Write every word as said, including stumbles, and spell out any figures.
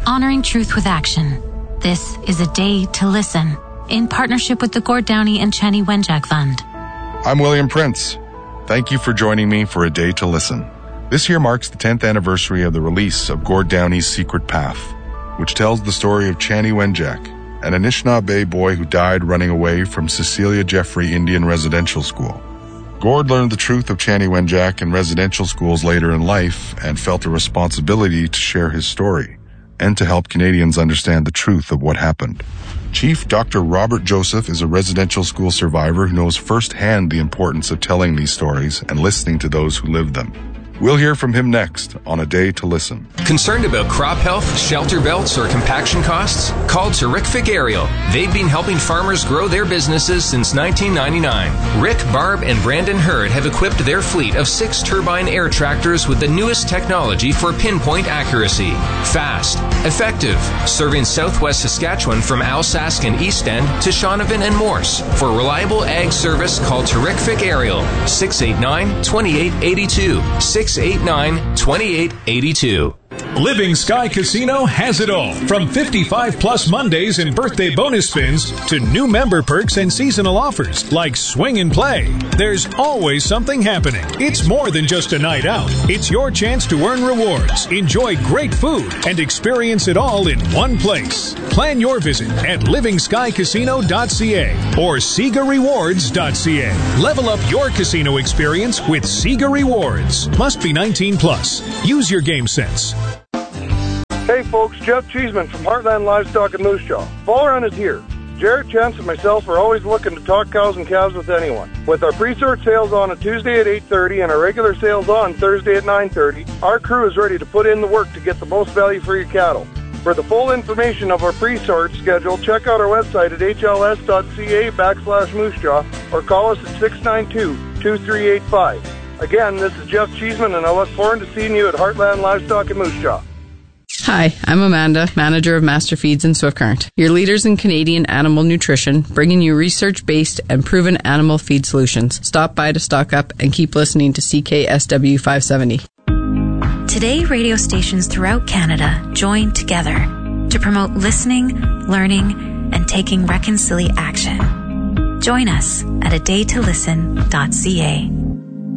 Honoring truth with action. This is A Day to Listen, in partnership with the Gord Downie and Chanie Wenjack Fund. I'm William Prince. Thank you for joining me for A Day to Listen. This year marks the tenth anniversary of the release of Gord Downie's Secret Path, which tells the story of Chanie Wenjack, an Anishinaabe boy who died running away from Cecilia Jeffrey Indian Residential School. Gord learned the truth of Chanie Wenjack in residential schools later in life and felt a responsibility to share his story and to help Canadians understand the truth of what happened. Chief Doctor Robert Joseph is a residential school survivor who knows firsthand the importance of telling these stories and listening to those who lived them. We'll hear from him next on A Day to Listen. Concerned about crop health, shelter belts, or compaction costs? Call Terrific Aerial. They've been helping farmers grow their businesses since nineteen ninety-nine. Rick, Barb, and Brandon Hurd have equipped their fleet of six turbine air tractors with the newest technology for pinpoint accuracy. Fast, effective, serving southwest Saskatchewan from Alsace and East End to Shaunavon and Morse. For reliable ag service, call Terrific Aerial, six eight nine, two eight eight two, six eight nine, two eight eight two. Living Sky Casino has it all, from fifty-five plus Mondays and birthday bonus spins to new member perks and seasonal offers like swing and play. There's always something happening. It's more than just a night out. It's your chance to earn rewards, enjoy great food, and experience it all in one place. Plan your visit at living sky casino dot c a or sega rewards dot c a. Level up your casino experience with Sega Rewards. Must be nineteen plus. Use your game sense. Hey folks, Jeff Cheeseman from Heartland Livestock in Moose Jaw. Fall run is here. Jared, Chance, and myself are always looking to talk cows and calves with anyone. With our pre-sort sales on a Tuesday at eight thirty and our regular sales on Thursday at nine thirty, our crew is ready to put in the work to get the most value for your cattle. For the full information of our pre-sort schedule, check out our website at h l s dot c a backslash moose jaw or call us at six nine two, two three eight five. Again, this is Jeff Cheeseman, and I look forward to seeing you at Heartland Livestock in Moose Jaw. Hi, I'm Amanda, manager of Master Feeds in Swift Current, your leaders in Canadian animal nutrition, bringing you research-based and proven animal feed solutions. Stop by to stock up and keep listening to C K S W five seventy. Today, radio stations throughout Canada join together to promote listening, learning, and taking reconciliation action. Join us at a day to listen dot c a.